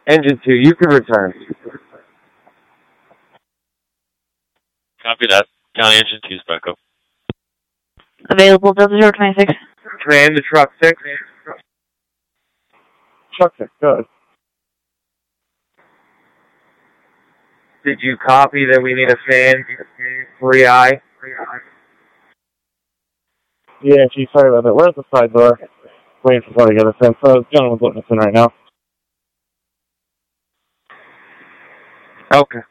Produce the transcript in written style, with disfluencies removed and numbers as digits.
Engine 2, you can return. Copy that. County Engine 2's back up. Available 0026. Command to Truck 6. Truck 6, good. Did you copy that we need a fan? 3i? Yeah, Chief, sorry about that. We're at the side door. Waiting for somebody to get us in. So, the gentleman's letting us in right now. Okay.